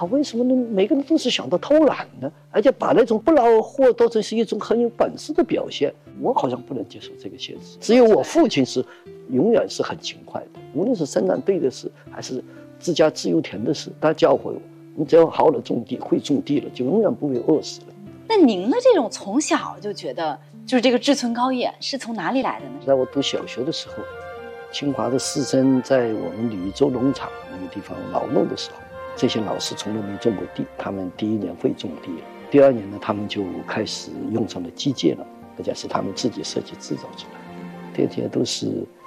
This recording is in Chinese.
靠，为什么呢？每个人都是想到偷懒呢？而且把那种不劳而获当成是一种很有本事的表现，我好像不能接受这个现实。只有我父亲是永远是很勤快的，无论是生产队的事，还是自家自由田的事，他教诲我，你只要好好种地，会种地了，就永远不会饿死了。 那您的这种从小就觉得就是这个志存高远是从哪里来的呢？ 在我读小学的时候，清华的师生在我们吕州农场那个地方劳动的时候，这些老师从来没种过地，他们第一年会种地了，第二年呢，他们就开始用上了机械了，而且是他们自己设计制造出来的，这些都是